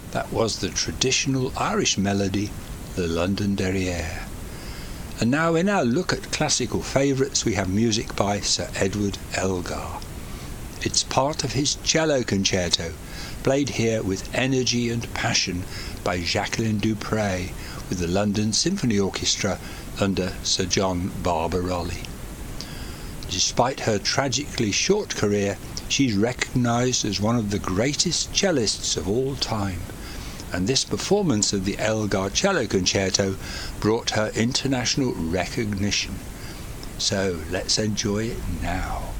That was the traditional Irish melody, the Londonderry. And now in our look at classical favourites we have music by Sir Edward Elgar. It's part of his cello concerto, played here with energy and passion by Jacqueline du Pré with the London Symphony Orchestra under Sir John Barbirolli. Despite her tragically short career, she's recognised as one of the greatest cellists of all time, and this performance of the Elgar Cello Concerto brought her international recognition. So let's enjoy it now.